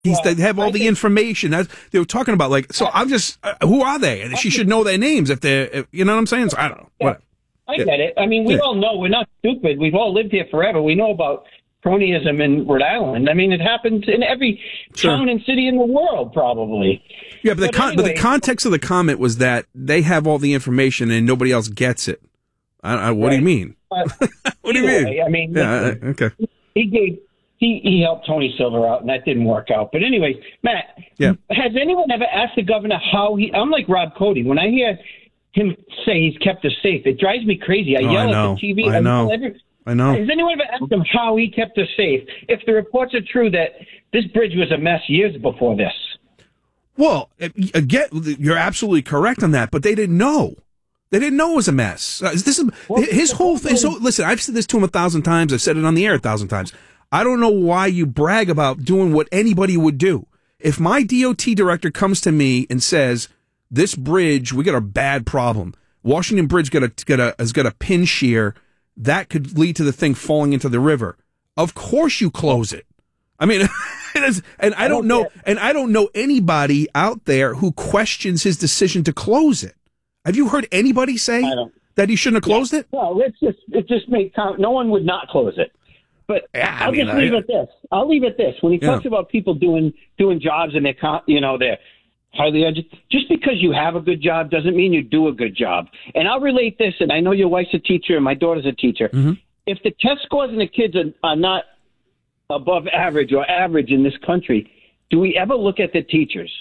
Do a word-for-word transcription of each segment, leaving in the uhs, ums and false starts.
He's well, they have all I the think, information. That's, they were talking about like. So I'm just, uh, who are they? And she should know their names if they're, if, you know what I'm saying? So I don't know. Yeah, Whatever. I Yeah. get it. I mean, we Yeah. all know we're not stupid. We've all lived here forever. We know about cronyism in Rhode Island. I mean, it happens in every Sure. town and city in the world, probably. Yeah, but the But con- but the anyway- context of the comment was that they have all the information and nobody else gets it. I, I, what do you Right. mean? Uh, What do you either mean? way, I mean, Yeah, listen, I- okay. he gave he, he helped Tony Silver out, and that didn't work out. But anyways, Matt, Yeah. has anyone ever asked the governor how he? I'm like Rob Cody. When I hear him say he's kept us safe, it drives me crazy. I Oh, yell I know. at the T V. I know. tell every- I know. Has anyone ever asked him how he kept us safe? If the reports are true that this bridge was a mess years before this. Well, again, you're absolutely correct on that, but they didn't know. They didn't know it was a mess. Uh, This is Well, his whole thing. So listen, I've said this to him a thousand times. I've said it on the air a thousand times. I don't know why you brag about doing what anybody would do. If my D O T director comes to me and says, "This bridge, we got a bad problem. Washington Bridge got a got a has got a pin shear that could lead to the thing falling into the river." Of course, you close it. I mean, it is, and I don't know, and I don't know anybody out there who questions his decision to close it. Have you heard anybody say I don't- that he shouldn't have closed it? No, let's just it just made count. No one would not close it. But Yeah, I I'll mean, just leave I- it at this. I'll leave it at this. When he Yeah. talks about people doing doing jobs and they're con- you know they're highly educated, just because you have a good job doesn't mean you do a good job. And I'll relate this. And I know your wife's a teacher and my daughter's a teacher. Mm-hmm. If the test scores and the kids are, are not above average or average in this country, do we ever look at the teachers?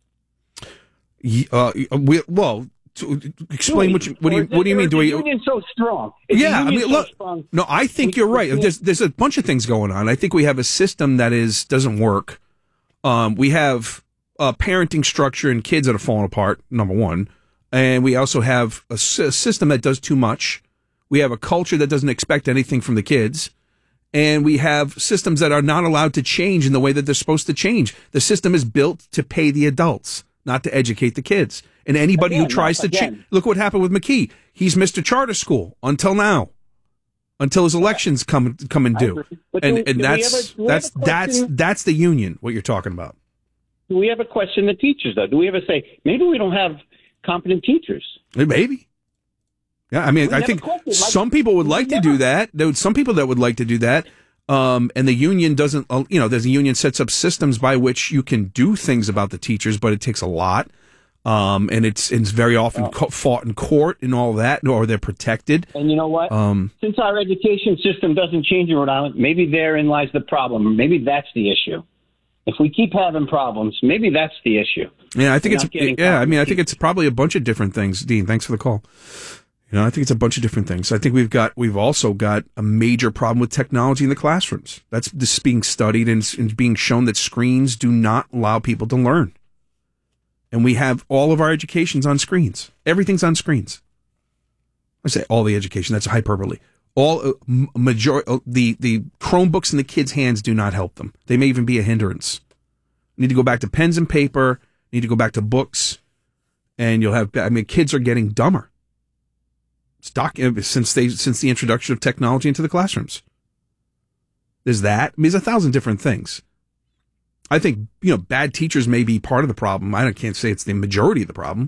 Ye- Uh, we, well, to explain what you what do you Or is what do you it- mean? or Do is we? the union so strong? Is the Yeah, I union mean, so look. strong? No, I think We- you're we right. can't- There's there's a bunch of things going on. I think we have a system that is doesn't work. Um, we have a parenting structure and kids that are falling apart. Number one, and we also have a, s- a system that does too much. We have a culture that doesn't expect anything from the kids. And we have systems that are not allowed to change in the way that they're supposed to change. The system is built to pay the adults, not to educate the kids. And anybody Again, who tries to again. change, look what happened with McKee. He's Mister Charter School until now, until his elections come come and I due. agree. But And do- and do we that's ever- do we that's ever that's question- that's the union. What you're talking about? Do we ever question the teachers, though? Do we ever say, maybe we don't have competent teachers? Maybe. Yeah, I mean, We I never think question, like- some people would we like to never- do that. There would some people that would like to do that. Um, and the union doesn't, uh, you know, there's a union sets up systems by which you can do things about the teachers, but it takes a lot. Um, and it's, it's very often co- fought in court and all that, or they're protected. And you know what? Um, Since our education system doesn't change in Rhode Island, maybe therein lies the problem. Maybe that's the issue. If we keep having problems, maybe that's the issue. yeah, I think We're it's, not getting yeah, I mean, I competent think it's probably a bunch of different things. Dean, thanks for the call. You know, I think it's a bunch of different things. I think we've got, we've also got a major problem with technology in the classrooms. That's this being studied and, and being shown that screens do not allow people to learn. And we have all of our educations on screens. Everything's on screens. I say all the education. That's hyperbole. All uh, major uh, the the Chromebooks in the kids' hands do not help them. They may even be a hindrance. Need to go back to pens and paper. Need to go back to books, and you'll have. I mean, kids are getting dumber. It's doc, since they since the introduction of technology into the classrooms. There's that. I mean, there's a thousand different things. I think, you know, bad teachers may be part of the problem. I can't say it's the majority of the problem.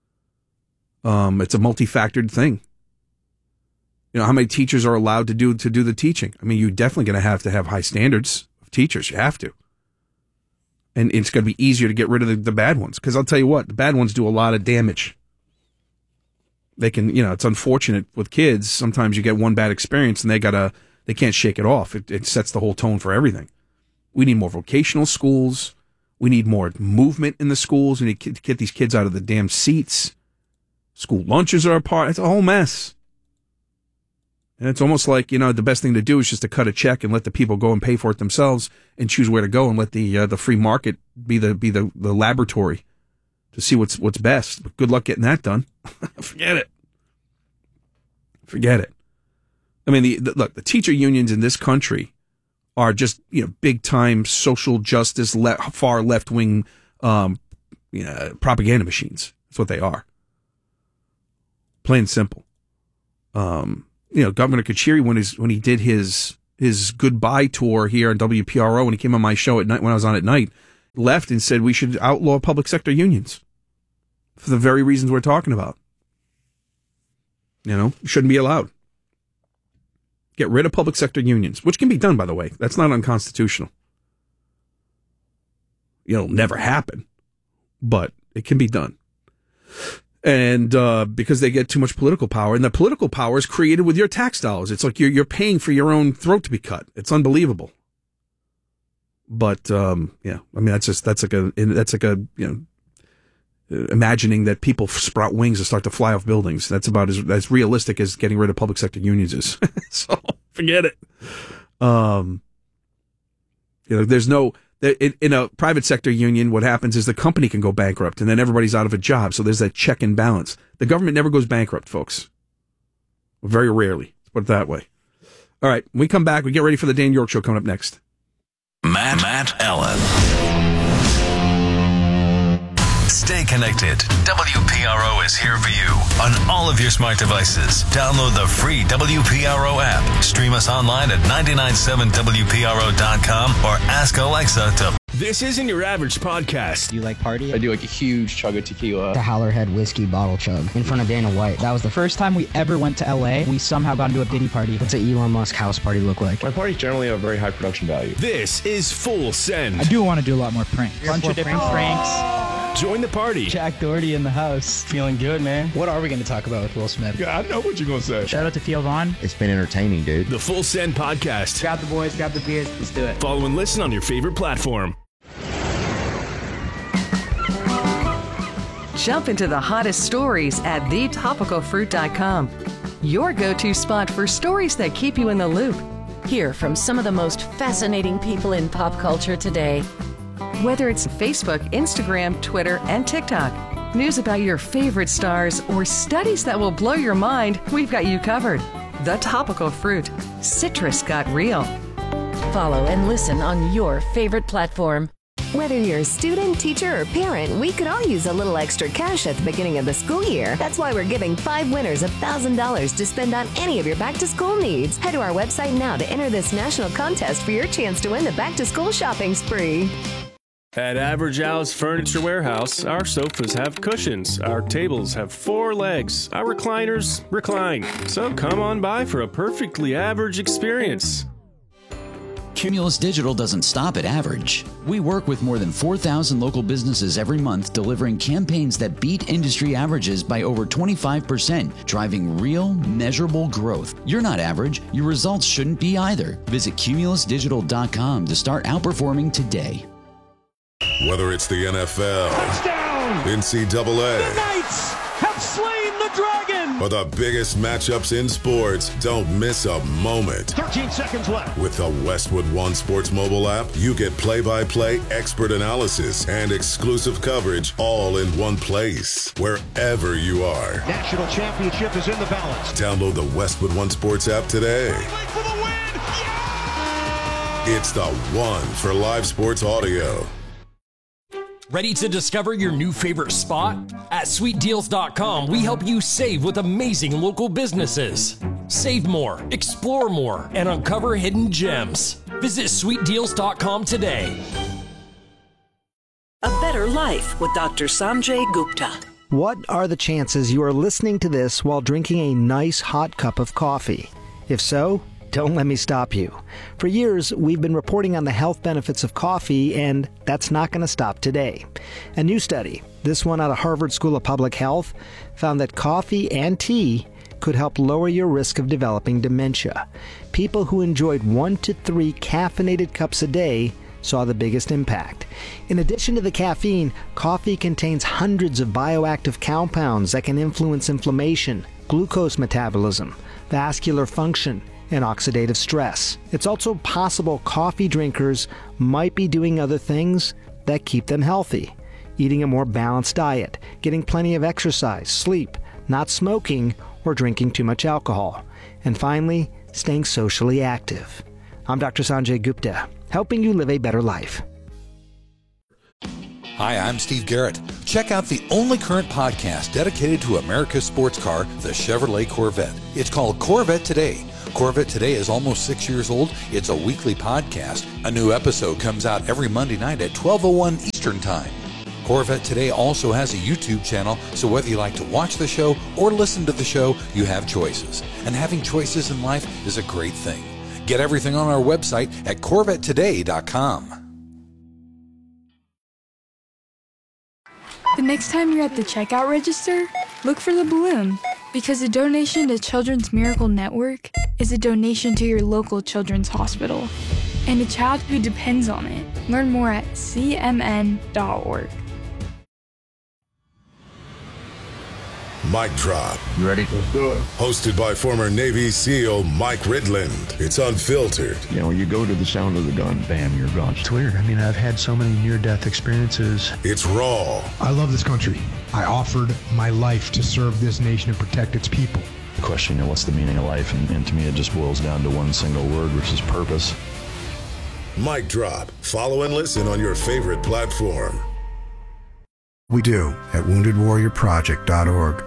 Um, it's a multi-factored thing. You know, how many teachers are allowed to do to do the teaching? I mean, you're definitely going to have to have high standards of teachers. You have to. And it's going to be easier to get rid of the, the bad ones. Because I'll tell you what, the bad ones do a lot of damage. They can, you know, it's unfortunate with kids. Sometimes you get one bad experience and they gotta, they can't shake it off. It, it sets the whole tone for everything. We need more vocational schools. We need more movement in the schools. We need to get these kids out of the damn seats. School lunches are apart. It's a whole mess. And it's almost like, you know, the best thing to do is just to cut a check and let the people go and pay for it themselves and choose where to go and let the uh, the free market be the be the, the laboratory to see what's what's best. But good luck getting that done. Forget it. Forget it. I mean, the, the look, the teacher unions in this country are just, you know, big time social justice, le- far left wing, um, you know, propaganda machines. That's what they are. Plain and simple. Um, you know, Governor Kachiri, when his when he did his his goodbye tour here on W P R O, when he came on my show at night, when I was on at night, left and said we should outlaw public sector unions for the very reasons we're talking about. You know, shouldn't be allowed. Get rid of public sector unions, which can be done, by the way. That's not unconstitutional. It'll never happen, but it can be done. And uh, because they get too much political power, and the political power is created with your tax dollars. It's like you're you're paying for your own throat to be cut. It's unbelievable. But um, yeah, I mean that's just that's like a that's like a you know imagining that people sprout wings and start to fly off buildings. That's about as as realistic as getting rid of public sector unions is. So forget it. Um, you know, there's no. In, in a private sector union, what happens is the company can go bankrupt and then everybody's out of a job. So there's that check and balance. The government never goes bankrupt, folks. Very rarely. Let's put it that way. All right. When we come back, we get ready for the Dan York Show coming up next. Matt, Matt Allen. Stay connected. W P R O is here for you on all of your smart devices. Download the free W P R O app. Stream us online at nine nine seven W P R O dot com or ask Alexa to... This isn't your average podcast. Do you like party? I do like a huge chug of tequila. The Howlerhead whiskey bottle chug in front of Dana White. That was the first time we ever went to L A. We somehow got into a Diddy party. What's an Elon Musk house party look like? My parties generally have very high production value. This is Full Send. I do want to do a lot more pranks. A bunch of different pranks. Join the party. Jack Doherty in the house. Feeling good, man. What are we going to talk about with Will Smith? Yeah, I know what you're going to say. Shout out to Theo Vaughn. It's been entertaining, dude. The Full Send Podcast. Grab the boys, grab the beers. Let's do it. Follow and listen on your favorite platform. Jump into the hottest stories at the topical fruit dot com. Your go-to spot for stories that keep you in the loop. Hear from some of the most fascinating people in pop culture today. Whether it's Facebook, Instagram, Twitter, and TikTok, news about your favorite stars, or studies that will blow your mind, we've got you covered. The Topical Fruit. Citrus got real. Follow and listen on your favorite platform. Whether you're a student, teacher, or parent, we could all use a little extra cash at the beginning of the school year. That's why we're giving five winners one thousand dollars to spend on any of your back-to-school needs. Head to our website now to enter this national contest for your chance to win the back-to-school shopping spree. At Average Al's Furniture Warehouse, our sofas have cushions, our tables have four legs, our recliners recline. So come on by for a perfectly average experience. Cumulus Digital doesn't stop at average. We work with more than four thousand local businesses every month, delivering campaigns that beat industry averages by over twenty-five percent, driving real, measurable growth. You're not average. Your results shouldn't be either. Visit cumulus digital dot com to start outperforming today. Whether it's the N F L, touchdown, N C double A, the Knights have slain the dragon, or the biggest matchups in sports, don't miss a moment. thirteen seconds left. With the Westwood One Sports mobile app, you get play-by-play expert analysis and exclusive coverage all in one place, wherever you are. National championship is in the balance. Download the Westwood One Sports app today. For the win. Yeah! It's the one for live sports audio. Ready to discover your new favorite spot? At sweet deals dot com, we help you save with amazing local businesses. Save more, explore more, and uncover hidden gems. Visit sweet deals dot com today. A Better Life with Doctor Sanjay Gupta. What are the chances you are listening to this while drinking a nice hot cup of coffee? If so, don't let me stop you. For years, we've been reporting on the health benefits of coffee, and that's not going to stop today. A new study, this one out of Harvard School of Public Health, found that coffee and tea could help lower your risk of developing dementia. People who enjoyed one to three caffeinated cups a day saw the biggest impact. In addition to the caffeine, coffee contains hundreds of bioactive compounds that can influence inflammation, glucose metabolism, vascular function, and oxidative stress. It's also possible coffee drinkers might be doing other things that keep them healthy. Eating a more balanced diet, getting plenty of exercise, sleep, not smoking, or drinking too much alcohol. And finally, staying socially active. I'm Doctor Sanjay Gupta, helping you live a better life. Hi, I'm Steve Garrett. Check out the only current podcast dedicated to America's sports car, the Chevrolet Corvette. It's called Corvette Today. Corvette Today is almost six years old. It's a weekly podcast. A new episode comes out every Monday night at twelve oh one Eastern Time. Corvette Today also has a YouTube channel, so whether you like to watch the show or listen to the show, you have choices. And having choices in life is a great thing. Get everything on our website at corvette today dot com. The next time you're at the checkout register, look for the balloon, because a donation to Children's Miracle Network is a donation to your local children's hospital and a child who depends on it. Learn more at c m n dot org. Mic Drop. You ready? Let's do it. Hosted by former Navy SEAL Mike Ridland. It's unfiltered. You know, you go to the sound of the gun, bam, you're gone. It's weird. I mean, I've had so many near-death experiences. It's raw. I love this country. I offered my life to serve this nation and protect its people. The question, you know, what's the meaning of life? And, and to me, it just boils down to one single word, which is purpose. Mic Drop. Follow and listen on your favorite platform. We do at wounded warrior project dot org.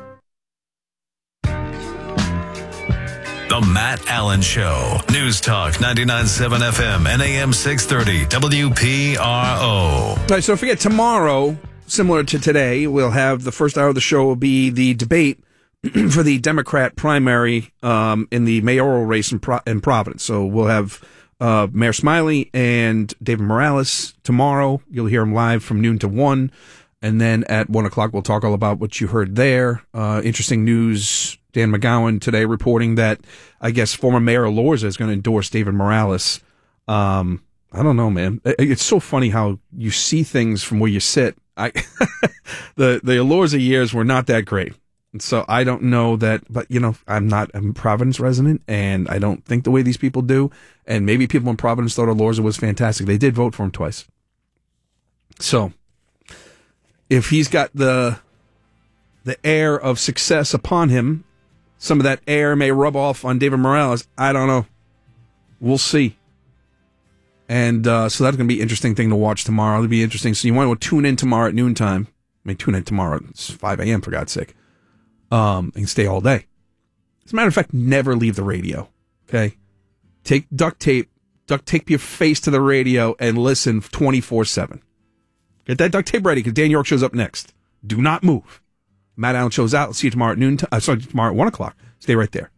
The Matt Allen Show. News Talk ninety-nine point seven F M and A M six thirty W P R O. All right, so don't forget, tomorrow, similar to today, we'll have the first hour of the show will be the debate for the Democrat primary um, in the mayoral race in, Pro- in Providence. So we'll have uh, Mayor Smiley and David Morales tomorrow. You'll hear them live from noon to one. And then at one o'clock, we'll talk all about what you heard there. Uh, interesting news. Dan McGowan today reporting that I guess former Mayor Elorza is going to endorse David Morales. Um, I don't know, man. It's so funny how you see things from where you sit. I the the Elorza years were not that great, and so I don't know that. But you know, I'm not I'm a Providence resident, and I don't think the way these people do. And maybe people in Providence thought Elorza was fantastic. They did vote for him twice. So if he's got the the air of success upon him, some of that air may rub off on David Morales. I don't know. We'll see. And uh, so that's going to be an interesting thing to watch tomorrow. It'll be interesting. So you want to tune in tomorrow at noontime. I mean, tune in tomorrow. It's five a.m. for God's sake. Um, and stay all day. As a matter of fact, never leave the radio. Okay? Take duct tape. Duct tape your face to the radio and listen twenty-four seven. Get that duct tape ready because Dan York shows up next. Do not move. Matt Allen shows out. See you tomorrow at noon. T- uh, sorry, tomorrow at one o'clock. Stay right there.